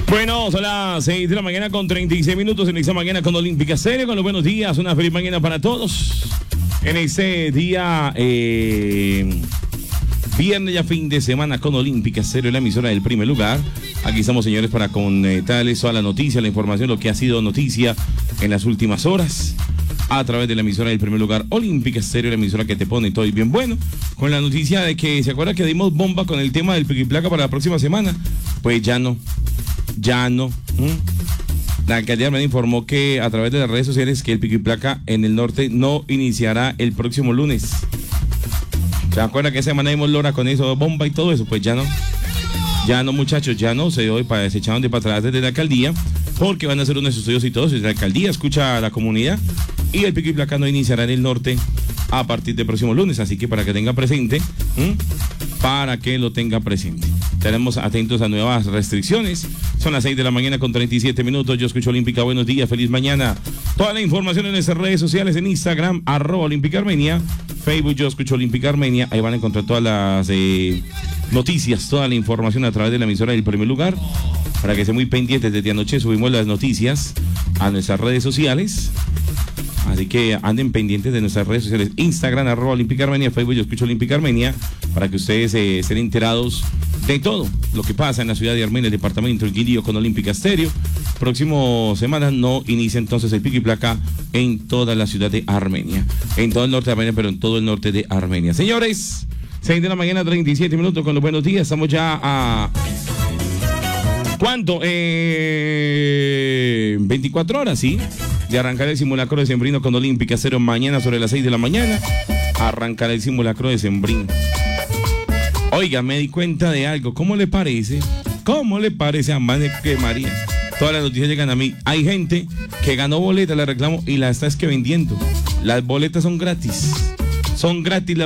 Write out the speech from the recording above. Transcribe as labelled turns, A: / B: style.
A: Bueno, son las 6 de la mañana con 36 minutos en esta mañana con Olímpica Estéreo. Con los buenos días, una feliz mañana para todos. En este día, viernes ya fin de semana con Olímpica Estéreo, la emisora del primer lugar. Aquí estamos, señores, para contarles toda la noticia, la información, lo que ha sido noticia en las últimas horas. A través de la emisora del primer lugar, Olímpica Estéreo, la emisora que te pone todo y bien bueno. Con la noticia de que, ¿se acuerda que dimos bomba con el tema del pico y placa para la próxima semana? Pues ya no. La alcaldía me informó que a través de las redes sociales que el pico y placa en el norte no iniciará el próximo lunes. ¿Se acuerda que esa semana dimos lora con eso, bomba y todo eso? Pues ya no. Ya no, muchachos, ya no. Se echaron de para atrás desde la alcaldía porque van a hacer unos estudios y todo. Si la alcaldía escucha a la comunidad y el pico y placa no iniciará en el norte a partir del próximo lunes. Así que para que tenga presente, para que lo tenga presente. Estaremos atentos a nuevas restricciones. Son las 6 de la mañana con 37 minutos. Yo escucho Olímpica. Buenos días, feliz mañana. Toda la información en nuestras redes sociales, en Instagram, @Olímpica Armenia, Facebook, Yo escucho Olímpica Armenia. Ahí van a encontrar todas las noticias, toda la información a través de la emisora del primer lugar. Para que estén muy pendientes, desde anoche subimos las noticias a nuestras redes sociales. Así que anden pendientes de nuestras redes sociales, Instagram, @Olímpica Armenia, Facebook, Yo escucho Olímpica Armenia, para que ustedes estén enterados de todo lo que pasa en la ciudad de Armenia, el departamento del Quindío con Olímpica Estéreo. Próximo semana no inicia entonces el pico y placa en toda la ciudad de Armenia, en todo el norte de Armenia, pero en todo el norte de Armenia. Señores, 6 de la mañana, 37 minutos con los buenos días. Estamos ya a... ¿Cuánto? 24 horas, ¿sí? De arrancar el simulacro de Sembrino con Olímpica Estéreo. Mañana sobre las 6 de la mañana arrancará el simulacro de Sembrino. Oiga, me di cuenta de algo. ¿Cómo le parece? ¿Cómo le parece a María? Todas las noticias llegan a mí. Hay gente que ganó boletas, la reclamo y la está vendiendo. Las boletas son gratis. Son gratis las